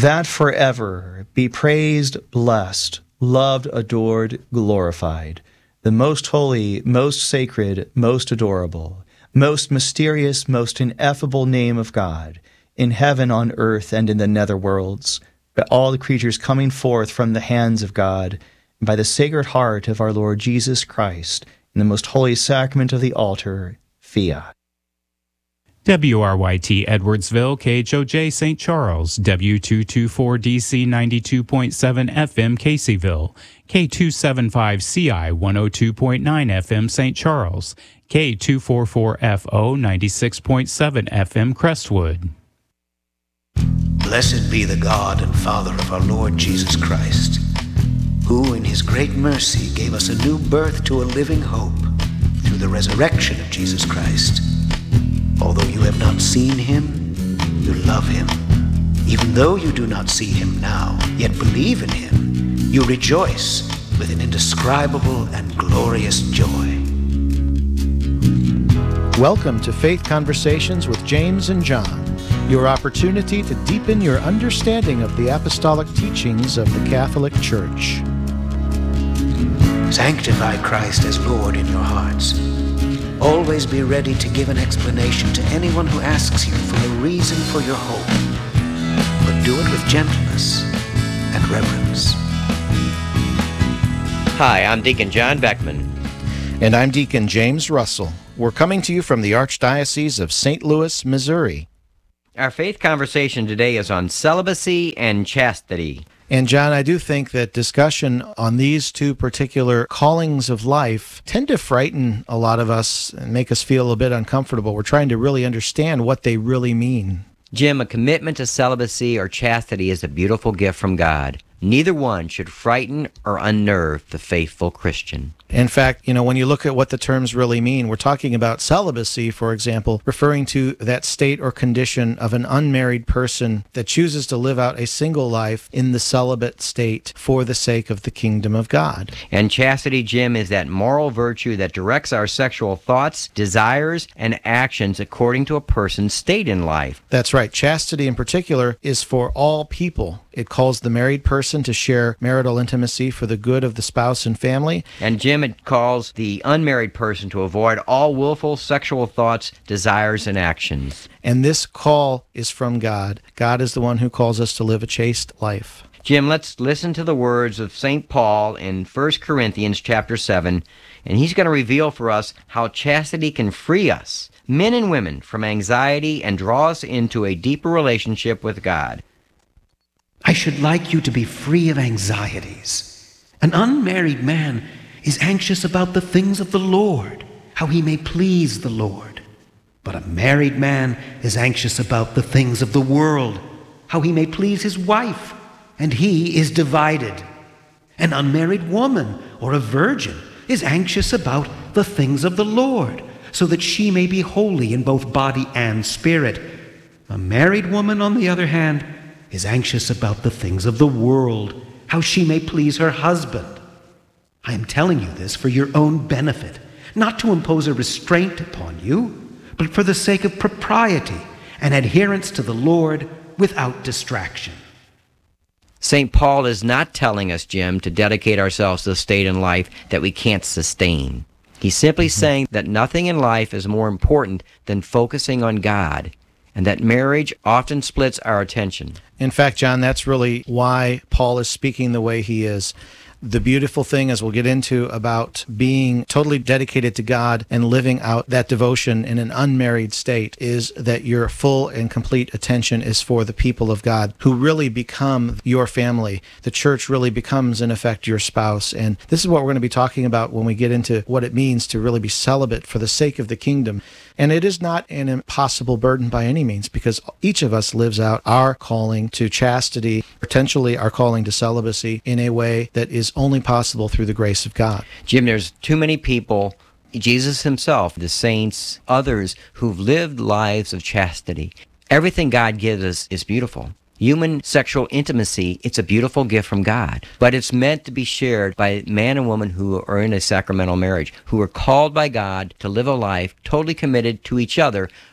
that forever be praised, blessed, loved, adored, glorified, the most holy, most sacred, most adorable, most mysterious, most ineffable name of God, in heaven, on earth, and in the nether worlds, by all the creatures coming forth from the hands of God, and by the Sacred Heart of our Lord Jesus Christ, in the most holy sacrament of the altar, Fiat. WRYT Edwardsville, KHOJ St. Charles, W224DC 92.7 FM Caseyville, K275CI 102.9 FM St. Charles, K244FO 96.7 FM Crestwood. Blessed be the God and Father of our Lord Jesus Christ, who in his great mercy gave us a new birth to a living hope through the resurrection of Jesus Christ. Although you have not seen him, you love him. Even though you do not see him now, yet believe in him, you rejoice with an indescribable and glorious joy. Welcome to Faith Conversations with James and John, your opportunity to deepen your understanding of the apostolic teachings of the Catholic Church. Sanctify Christ as Lord in your hearts. Always be ready to give an explanation to anyone who asks you for a reason for your hope, but do it with gentleness and reverence. Hi, I'm Deacon John Beckman. And I'm Deacon James Russell. We're coming to you from the Archdiocese of St. Louis, Missouri. Our faith conversation today is on celibacy and chastity. And John, I do think that discussion on these two particular callings of life tend to frighten a lot of us and make us feel a bit uncomfortable. We're trying to really understand what they really mean. Jim, a commitment to celibacy or chastity is a beautiful gift from God. Neither one should frighten or unnerve the faithful Christian. In fact, when you look at what the terms really mean, we're talking about celibacy, for example, referring to that state or condition of an unmarried person that chooses to live out a single life in the celibate state for the sake of the kingdom of God. And chastity, Jim, is that moral virtue that directs our sexual thoughts, desires, and actions according to a person's state in life. That's right. Chastity in particular is for all people. It calls the married person to share marital intimacy for the good of the spouse and family. And Jim, it calls the unmarried person to avoid all willful sexual thoughts, desires, and actions. And this call is from God. God is the one who calls us to live a chaste life. Jim, let's listen to the words of St. Paul in 1 Corinthians chapter 7, and he's going to reveal for us how chastity can free us, men and women, from anxiety and draw us into a deeper relationship with God. I should like you to be free of anxieties. An unmarried man is anxious about the things of the Lord, how he may please the Lord. But a married man is anxious about the things of the world, how he may please his wife, and he is divided. An unmarried woman or a virgin is anxious about the things of the Lord, so that she may be holy in both body and spirit. A married woman, on the other hand, is anxious about the things of the world, how she may please her husband. I am telling you this for your own benefit, not to impose a restraint upon you, but for the sake of propriety and adherence to the Lord without distraction. St. Paul is not telling us, Jim, to dedicate ourselves to a state in life that we can't sustain. He's simply saying that nothing in life is more important than focusing on God, and that marriage often splits our attention. In fact, John, that's really why Paul is speaking the way he is. The beautiful thing, as we'll get into, about being totally dedicated to God and living out that devotion in an unmarried state is that your full and complete attention is for the people of God who really become your family. The church really becomes, in effect, your spouse. And this is what we're going to be talking about when we get into what it means to really be celibate for the sake of the kingdom. And it is not an impossible burden by any means, because each of us lives out our calling to chastity, potentially our calling to celibacy, in a way that is only possible through the grace of God. Jim, there's too many people, Jesus himself, the saints, others who've lived lives of chastity. Everything God gives us is beautiful. Human sexual intimacy, it's a beautiful gift from God, but it's meant to be shared by man and woman who are in a sacramental marriage, who are called by God to live a life totally committed to each other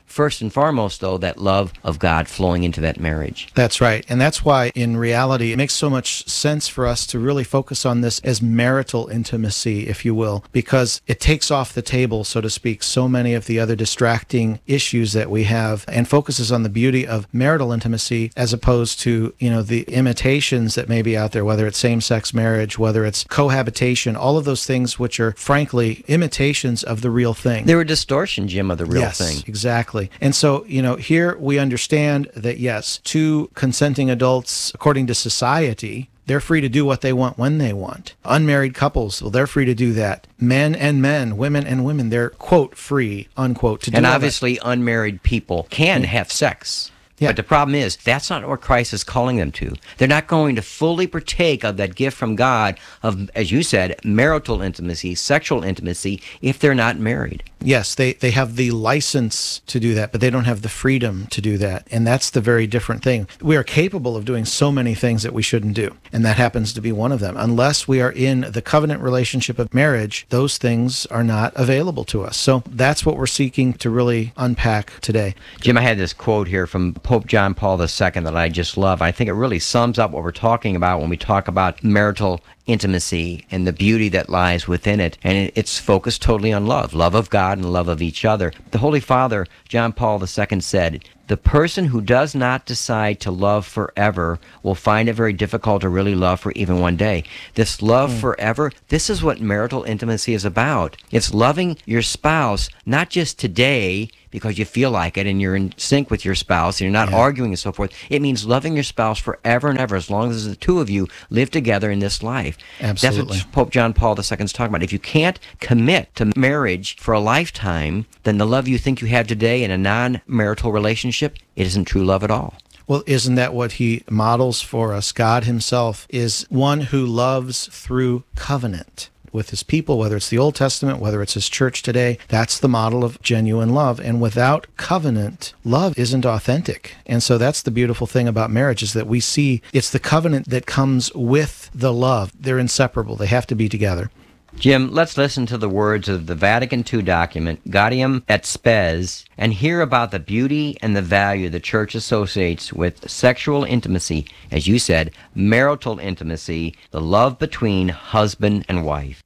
First and foremost, though, that love of God flowing into that marriage. That's right. And that's why, in reality, it makes so much sense for us to really focus on this as marital intimacy, if you will, because it takes off the table, so to speak, so many of the other distracting issues that we have and focuses on the beauty of marital intimacy as opposed to, the imitations that may be out there, whether it's same-sex marriage, whether it's cohabitation, all of those things which are, frankly, imitations of the real thing. They're a distortion, Jim, of the real thing. Yes, exactly. And so, here we understand that, yes, two consenting adults, according to society, they're free to do what they want when they want. Unmarried couples, well, they're free to do that. Men and men, women and women, they're, quote, free, unquote, to do And all obviously, unmarried people can have sex. Yeah. But the problem is, that's not what Christ is calling them to. They're not going to fully partake of that gift from God of, as you said, marital intimacy, sexual intimacy, if they're not married. Yes, they have the license to do that, but they don't have the freedom to do that. And that's the very different thing. We are capable of doing so many things that we shouldn't do. And that happens to be one of them. Unless we are in the covenant relationship of marriage, those things are not available to us. So that's what we're seeking to really unpack today. Jim, I had this quote here from Pope John Paul II that I just love. I think it really sums up what we're talking about when we talk about marital intimacy and the beauty that lies within it. And it's focused totally on love of God and love of each other. The Holy Father, John Paul II, said, "The person who does not decide to love forever will find it very difficult to really love for even one day." This love forever, this is what marital intimacy is about. It's loving your spouse, not just today because you feel like it and you're in sync with your spouse and you're not arguing and so forth. It means loving your spouse forever and ever, as long as the two of you live together in this life. Absolutely. That's what Pope John Paul II is talking about. If you can't commit to marriage for a lifetime, then the love you think you have today in a non-marital relationship, it isn't true love at all. Well, isn't that what he models for us? God himself is one who loves through covenant with his people, whether it's the Old Testament, whether it's his church today. That's the model of genuine love. And without covenant, love isn't authentic. And so that's the beautiful thing about marriage, is that we see it's the covenant that comes with the love. They're inseparable. They have to be together. Jim, let's listen to the words of the Vatican II document, Gaudium et Spes, and hear about the beauty and the value the Church associates with sexual intimacy, as you said, marital intimacy, the love between husband and wife.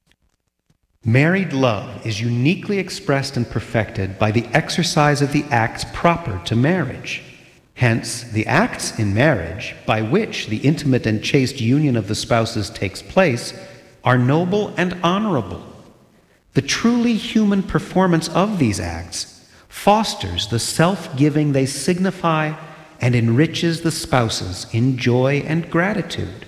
Married love is uniquely expressed and perfected by the exercise of the acts proper to marriage. Hence, the acts in marriage, by which the intimate and chaste union of the spouses takes place, are noble and honorable. The truly human performance of these acts fosters the self-giving they signify and enriches the spouses in joy and gratitude.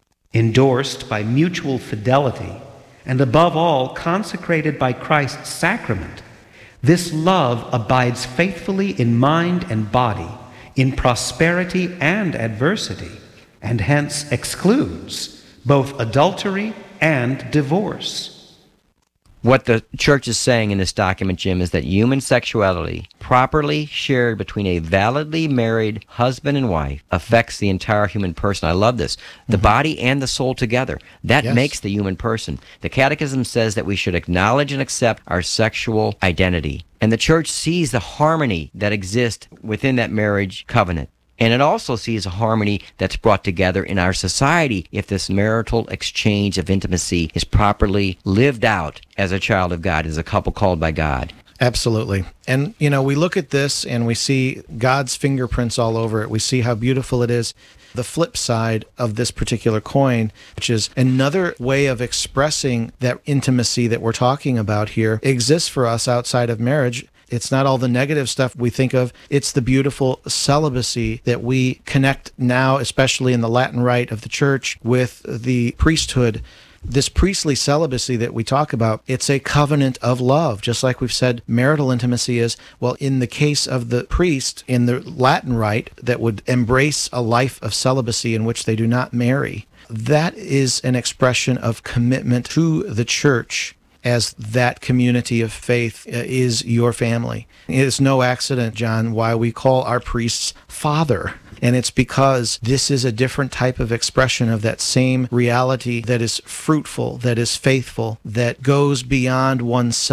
Endorsed by mutual fidelity, and above all consecrated by Christ's sacrament, this love abides faithfully in mind and body, in prosperity and adversity, and hence excludes both adultery and divorce. What the Church is saying in this document, Jim, is that human sexuality, properly shared between a validly married husband and wife, affects the entire human person. I love this. The body and the soul together. That makes the human person. The Catechism says that we should acknowledge and accept our sexual identity. And the Church sees the harmony that exists within that marriage covenant. And it also sees a harmony that's brought together in our society if this marital exchange of intimacy is properly lived out as a child of God, as a couple called by God. Absolutely. And, we look at this and we see God's fingerprints all over it. We see how beautiful it is. The flip side of this particular coin, which is another way of expressing that intimacy that we're talking about here, exists for us outside of marriage. It's not all the negative stuff we think of. It's the beautiful celibacy that we connect now, especially in the Latin rite of the church, with the priesthood. This priestly celibacy that we talk about, it's a covenant of love, just like we've said marital intimacy is. Well, in the case of the priest in the Latin rite that would embrace a life of celibacy in which they do not marry, that is an expression of commitment to the church, as that community of faith is your family. It is no accident, John, why we call our priests Father. And it's because this is a different type of expression of that same reality that is fruitful, that is faithful, that goes beyond oneself.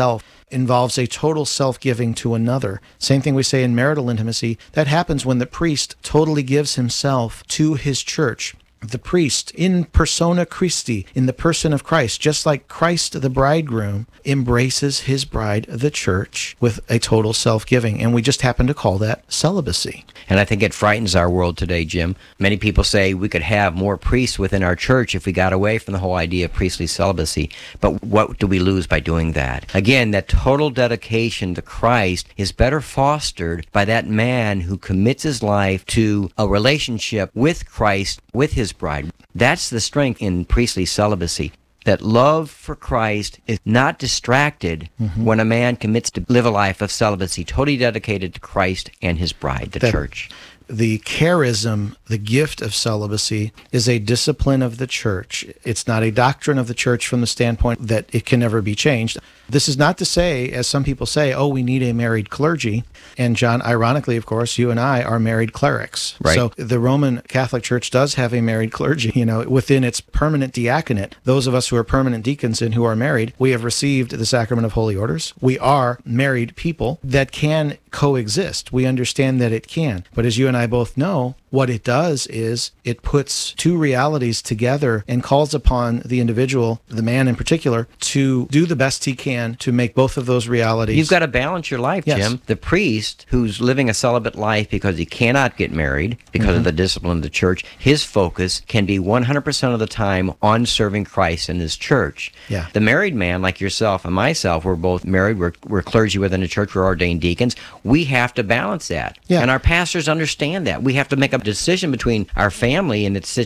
involves a total self-giving to another. Same thing we say in marital intimacy. That happens when the priest totally gives himself to his church. The priest, in persona Christi, in the person of Christ, just like Christ the bridegroom, embraces his bride, the church, with a total self-giving. And we just happen to call that celibacy. And I think it frightens our world today, Jim. Many people say we could have more priests within our church if we got away from the whole idea of priestly celibacy. But what do we lose by doing that? Again, that total dedication to Christ is better fostered by that man who commits his life to a relationship with Christ, with his bride. That's the strength in priestly celibacy. That love for Christ is not distracted when a man commits to live a life of celibacy, totally dedicated to Christ and his bride, the church. The charism, the gift of celibacy, is a discipline of the church. It's not a doctrine of the church from the standpoint that it can never be changed. This is not to say, as some people say, oh, we need a married clergy. And John, ironically, of course, you and I are married clerics. Right. So the Roman Catholic Church does have a married clergy, within its permanent diaconate. Those of us who are permanent deacons and who are married, we have received the sacrament of holy orders. We are married people that can coexist. We understand that it can. But as you and I both know, what it does is it puts two realities together and calls upon the individual, the man in particular, to do the best he can to make both of those realities. You've got to balance your life, Yes. Jim. The priest who's living a celibate life because he cannot get married because of the discipline of the church, his focus can be 100% of the time on serving Christ and his church. Yeah. The married man, like yourself and myself, we're both married, we're clergy within the church, we're ordained deacons. We have to balance that. Yeah. And our pastors understand that. We have to make a decision between our family and its